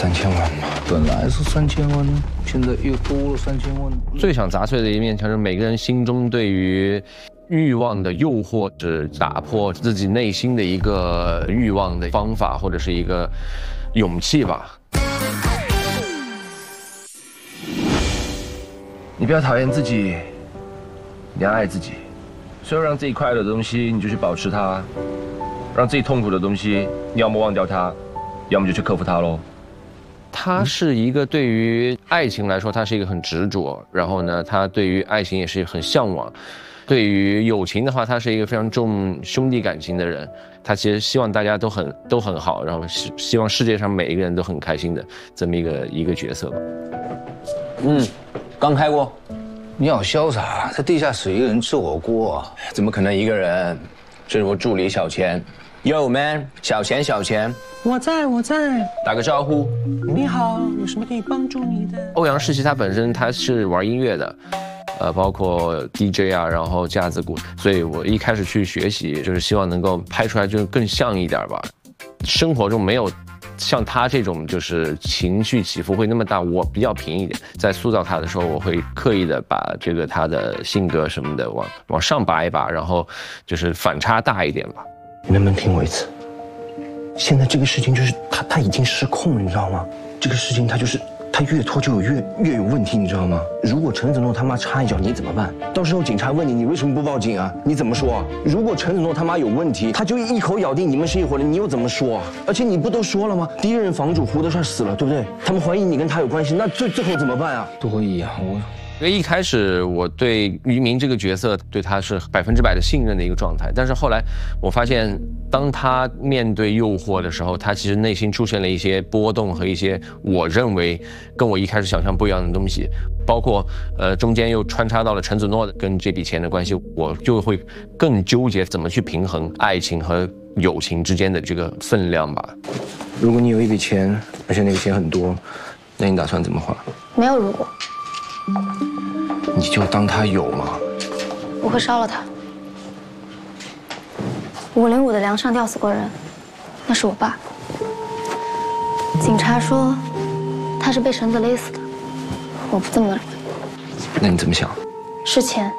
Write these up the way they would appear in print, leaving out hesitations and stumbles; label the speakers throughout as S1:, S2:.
S1: 3000万嘛，本来是3000万，现在又多了3000万。
S2: 最想砸碎的一面墙是每个人心中对于欲望的诱惑，是打破自己内心的一个欲望的方法，或者是一个勇气吧。
S3: 你不要讨厌自己，你要爱自己。所有让自己快乐的东西，你就去保持它；让自己痛苦的东西，你要么忘掉它，要么就去克服它喽。
S2: 他是一个对于爱情来说，他是一个很执着，然后呢，他对于爱情也是很向往。对于友情的话，他是一个非常重兄弟感情的人。他其实希望大家都很好，然后希望世界上每一个人都很开心的这么一个角色吧。
S1: 刚开过。你好潇洒，在地下室一个人吃火锅，
S4: 怎么可能一个人？这是我助理小钱。Yo man， 小钱，
S5: 我在，
S4: 打个招呼。
S5: 你好，有什么可以帮助你的？
S2: 欧阳士祺他本身他是玩音乐的，包括 DJ 啊，然后架子鼓，所以我一开始去学习，就是希望能够拍出来就更像一点吧。生活中没有像他这种就是情绪起伏会那么大，我比较平一点。在塑造他的时候，我会刻意的把这个他的性格什么的往上拔一拔，然后就是反差大一点吧。
S1: 你能不能听我一次？现在这个事情就是他已经失控了，你知道吗？这个事情他越拖就越有问题，你知道吗？如果陈子诺他妈插一脚，你怎么办？到时候警察问你为什么不报警啊？你怎么说啊？如果陈子诺他妈有问题，他就一口咬定你们是一伙人，你又怎么说啊？而且你不都说了吗？第一任房主胡德帅死了，对不对？他们怀疑你跟他有关系，那最后怎么办啊？多疑啊！
S2: 因为一开始我对于明这个角色对他是100%的信任的一个状态，但是后来我发现，当他面对诱惑的时候，他其实内心出现了一些波动和一些我认为跟我一开始想象不一样的东西，包括中间又穿插到了陈子诺跟这笔钱的关系，我就会更纠结怎么去平衡爱情和友情之间的这个分量吧。
S1: 如果你有一笔钱，而且那个钱很多，那你打算怎么花？
S6: 没有如果。
S1: 你就当他有嘛。
S6: 我会烧了他。505的梁上吊死过人，那是我爸。警察说他是被绳子勒死的，我不这么认为。
S1: 那你怎么想？
S6: 是钱。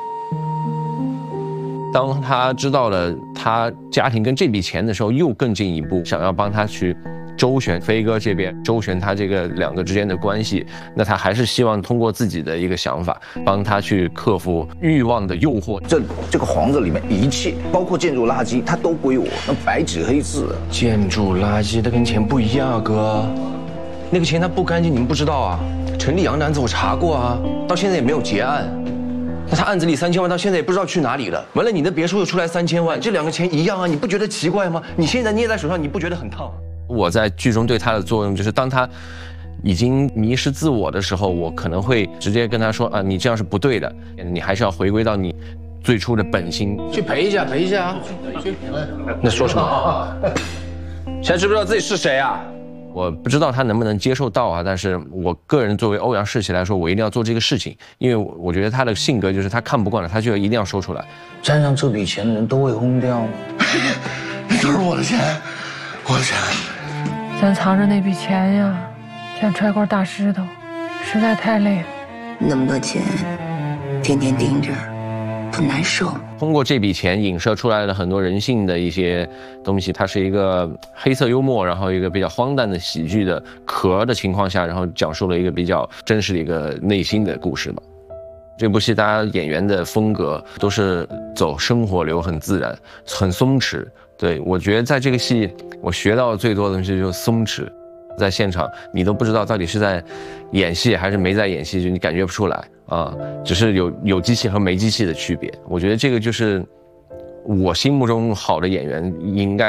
S2: 当他知道了他家庭跟这笔钱的时候，又更进一步想要帮他去周旋飞哥这边，周旋他这个两个之间的关系，那他还是希望通过自己的一个想法，帮他去克服欲望的诱惑。
S1: 这个房子里面一切，包括建筑垃圾，它都归我，那白纸黑字。建筑垃圾它跟钱不一样啊，哥。那个钱它不干净，你们不知道啊？陈立阳的案子我查过啊，到现在也没有结案。那他案子里3000万到现在也不知道去哪里了。完了，你的别墅又出来3000万，这两个钱一样啊，你不觉得奇怪吗？你现在捏在手上，你不觉得很烫？
S2: 我在剧中对他的作用就是，当他已经迷失自我的时候，我可能会直接跟他说啊，你这样是不对的，你还是要回归到你最初的本心。
S4: 去陪一下啊！
S1: 那说什么？
S4: 现在知不知道自己是谁啊？
S2: 我不知道他能不能接受到啊，但是我个人作为欧阳士祺来说，我一定要做这个事情，因为我觉得他的性格就是他看不惯了，他就一定要说出来。
S1: 沾上这笔钱的人都会轰掉。
S7: 那就是我的钱，我的钱。
S8: 咱藏着那笔钱呀，像揣块大石头，实在太累了。
S9: 那么多钱，天天盯着，不难受？
S2: 通过这笔钱影射出来了很多人性的一些东西，它是一个黑色幽默，然后一个比较荒诞的喜剧的壳的情况下，然后讲述了一个比较真实的一个内心的故事吧。这部戏大家演员的风格都是走生活流，很自然，很松弛。对，我觉得在这个戏我学到最多的东西就是松弛。在现场你都不知道到底是在演戏还是没在演戏，就你感觉不出来啊，只是有机器和没机器的区别。我觉得这个就是我心目中好的演员应该